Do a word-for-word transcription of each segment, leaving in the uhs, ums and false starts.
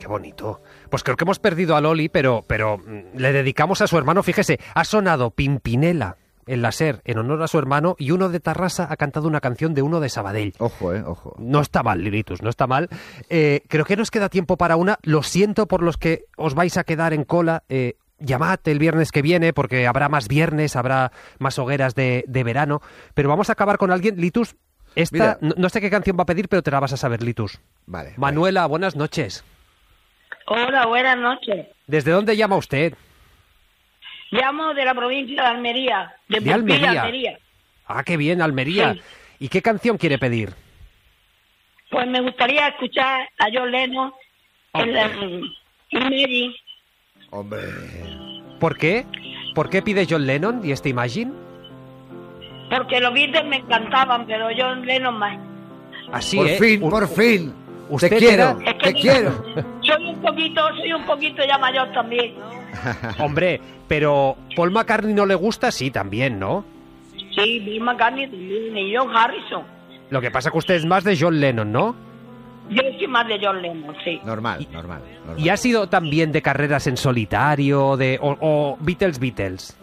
Qué bonito. Pues creo que hemos perdido a Loli, pero, pero mm, le dedicamos a su hermano. Fíjese, ha sonado Pimpinela en la SER en honor a su hermano y uno de Tarrasa ha cantado una canción de uno de Sabadell. Ojo, eh, ojo. No está mal, Lilitus, no está mal. Eh, creo que nos queda tiempo para una. Lo siento por los que os vais a quedar en cola. Eh, llamad el viernes que viene porque habrá más viernes, habrá más hogueras de, de verano. Pero vamos a acabar con alguien. Litus, esta, no, no sé qué canción va a pedir, pero te la vas a saber, Litus. Vale. Manuela, vale. Buenas noches. Hola, buenas noches. ¿Desde dónde llama usted? Llamo de la provincia de Almería, de, de Almería. Almería. Ah, qué bien, Almería. Sí. ¿Y qué canción quiere pedir? Pues me gustaría escuchar a John Lennon Oh. en la Imagine. Hombre. ¿Por qué? ¿Por qué pide John Lennon y este Imagine? Porque los Beatles me encantaban, pero John Lennon más. Así, por ¿eh? fin, U- por fin. usted Te quiero, era- Es que te quiero. Soy un poquito, soy un poquito ya mayor también. Hombre, pero ¿Paul McCartney no le gusta? Sí, también, ¿no? Sí, Bill McCartney también y John Harrison. Lo que pasa es que usted es más de John Lennon, ¿no? Yo soy más de John Lennon, sí. Normal, normal, normal. ¿Y ha sido también de carreras en solitario, de o, o Beatles, Beatles?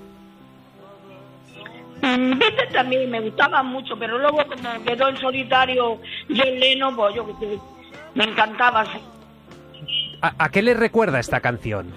Mm, Beatles también me gustaban mucho, pero luego como quedó en solitario John Lennon, pues yo que sé, me encantaba. Sí. ¿A, a qué le recuerda esta canción?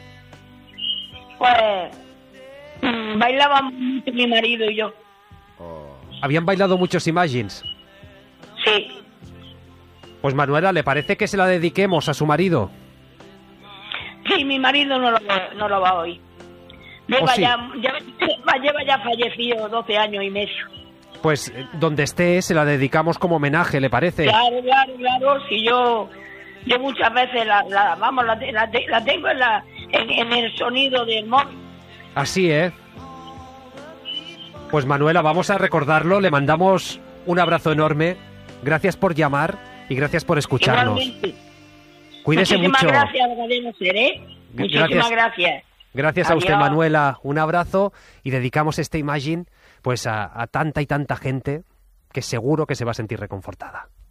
Pues mm, bailábamos mucho mi marido y yo. Oh. ¿Habían bailado muchos Imagines? Sí. Pues Manuela, ¿le parece que se la dediquemos a su marido? Sí, mi marido no lo, no lo va a oír. Lleva, ¿Oh, sí? ya, ya, lleva ya fallecido doce años y medio. Pues eh, donde esté se la dedicamos como homenaje, ¿le parece? Claro, claro, claro. Si yo, yo muchas veces la, la vamos, la, la, la tengo en, la, en, en el sonido del móvil. Así, ¿eh? Pues Manuela, vamos a recordarlo, le mandamos un abrazo enorme, gracias por llamar y gracias por escucharnos. Igualmente. Cuídese Muchísimas mucho. gracias, Cadena Ser, ¿eh? Muchísimas Gracias. gracias. Gracias a usted, Adiós. Manuela, un abrazo y dedicamos este Imagine pues a, a tanta y tanta gente que seguro que se va a sentir reconfortada.